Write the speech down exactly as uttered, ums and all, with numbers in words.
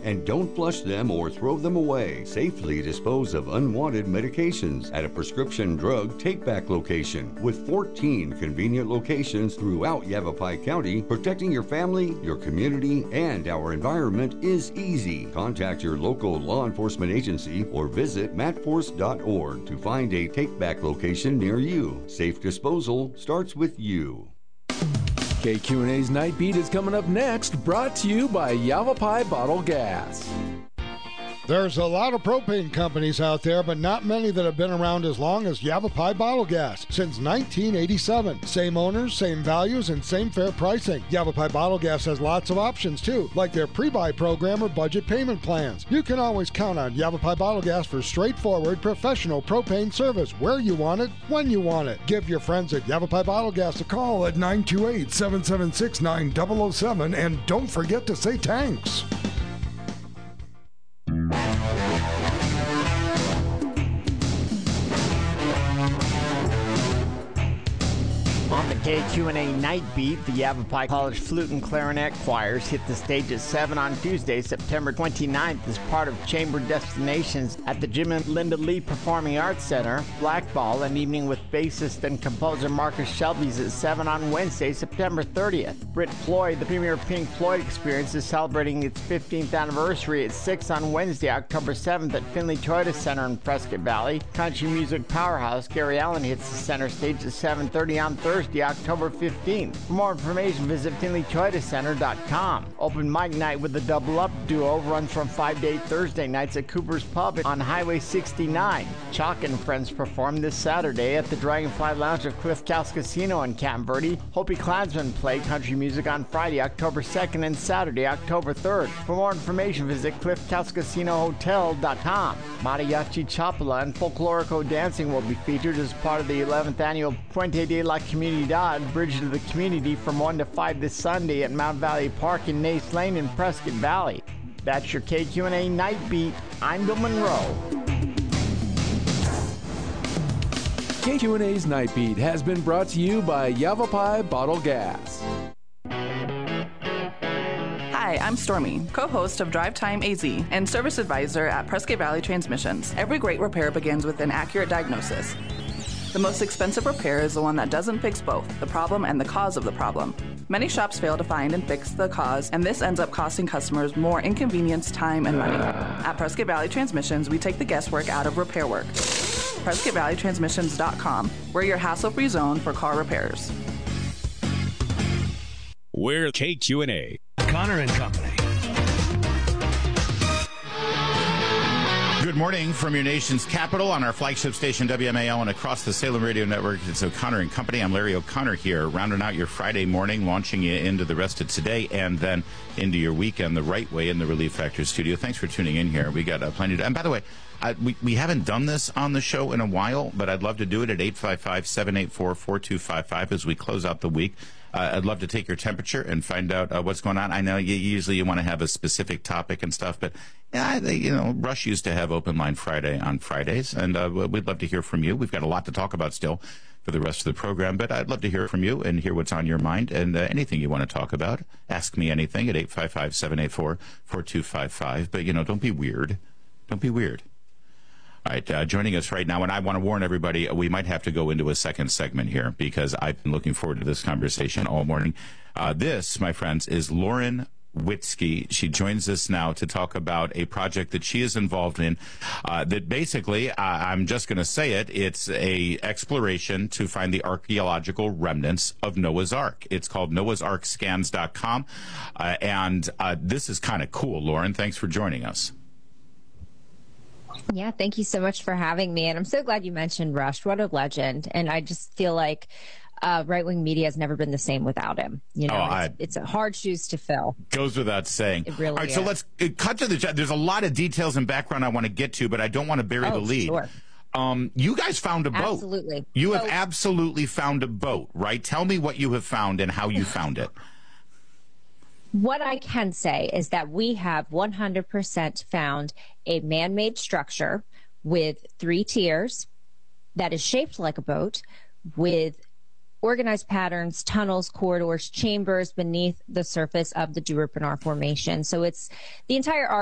and don't flush them or throw them away. Safely dispose of unwanted medications at a prescription drug take-back location. With fourteen convenient locations throughout Yavapai County, protecting your family, your community, and our environment is easy. Contact your local law enforcement agency or visit matforce dot org to find a take-back location near you. Safe disposal starts with you. K Q and A's Night Beat is coming up next, brought to you by Yavapai Bottle Gas. There's a lot of propane companies out there, but not many that have been around as long as Yavapai Bottle Gas since nineteen eighty-seven. Same owners, same values, and same fair pricing. Yavapai Bottle Gas has lots of options too, like their pre-buy program or budget payment plans. You can always count on Yavapai Bottle Gas for straightforward, professional propane service where you want it, when you want it. Give your friends at Yavapai Bottle Gas a call at nine two eight, seven seven six, nine zero zero seven, and don't forget to say thanks. On the K Q and A Night Beat, the Yavapai College Flute and Clarinet Choirs hit the stage at seven on Tuesday, September twenty-ninth, as part of Chamber Destinations at the Jim and Linda Lee Performing Arts Center. Blackball, an evening with bassist and composer Marcus Shelby's at seven on Wednesday, September thirtieth. Brit Floyd, the premier Pink Floyd experience, is celebrating its fifteenth anniversary at six on Wednesday, October seventh at Finley Toyota Center in Prescott Valley. Country music powerhouse Gary Allan hits the center stage at seven thirty on Thursday, October fifteenth. For more information, visit finley toyota center dot com. Open mic night with the Double Up duo runs from five to eight Thursday nights at Cooper's Pub on Highway sixty-nine. Chalk and Friends perform this Saturday at the Dragonfly Lounge of Cliff House Casino in Camp Verde. Hopi Klansmen play country music on Friday, October second and Saturday, October third. For more information, visit cliff house casino hotel dot com. Mariachi Chapala and Folklorico dancing will be featured as part of the eleventh annual Puente de la Comunidad, Bridge to the Community, from one to five this Sunday at Mount Valley Park in Nace Lane in Prescott Valley. That's your K Q and A Night Beat. I'm Bill Monroe. K Q and A's Night Beat has been brought to you by Yavapai Bottle Gas. Hi, I'm Stormy, co-host of Drive Time A Z and service advisor at Prescott Valley Transmissions. Every great repair begins with an accurate diagnosis. The most expensive repair is the one that doesn't fix both the problem and the cause of the problem. Many shops fail to find and fix the cause, and this ends up costing customers more inconvenience, time, and money. At Prescott Valley Transmissions, we take the guesswork out of repair work. Prescott Valley Transmissions dot com. We're your hassle-free zone for car repairs. We're K Q and A. Connor and Company. Good morning from your nation's capital on our flagship station W M A L and across the Salem Radio Network. It's O'Connor and Company. I'm Larry O'Connor here, rounding out your Friday morning, launching you into the rest of today and then into your weekend the right way in the Relief Factor studio. Thanks for tuning in here. We got uh, plenty to... And by the way, I, we, we haven't done this on the show in a while, but I'd love to do it at eight five five, seven eight four, four two five five as we close out the week. Uh, I'd love to take your temperature and find out uh, what's going on. I know you, usually you want to have a specific topic and stuff, but yeah, they, you know, Rush used to have Open Line Friday on Fridays, and uh, we'd love to hear from you. We've got a lot to talk about still for the rest of the program, but I'd love to hear from you and hear what's on your mind and uh, anything you want to talk about. Ask me anything at eight five five, seven eight four, four two five five, but, you know, don't be weird. Don't be weird. All right, uh, joining us right now, and I want to warn everybody, we might have to go into a second segment here because I've been looking forward to this conversation all morning. Uh, this, my friends, is Lauren Witzke. She joins us now to talk about a project that she is involved in uh, that basically, uh, I'm just going to say it, it's a exploration to find the archaeological remnants of Noah's Ark. It's called noahs ark scans dot com, uh, and uh, this is kind of cool, Lauren. Thanks for joining us. Yeah, thank you so much for having me. And I'm so glad you mentioned Rush. What a legend. And I just feel like uh, right-wing media has never been the same without him. You know, oh, it's, I, it's a hard shoes to fill. Goes without saying. It really All right, is. so let's uh, cut to the chat. There's a lot of details and background I want to get to, but I don't want to bury oh, the lead. Sure. Um, you guys found a boat. Absolutely. You so, have absolutely found a boat, right? Tell me what you have found and how you found it. What I can say is that we have one hundred percent found a man-made structure with three tiers that is shaped like a boat with organized patterns, tunnels, corridors, chambers beneath the surface of the Duerpenar Formation. So it's the entire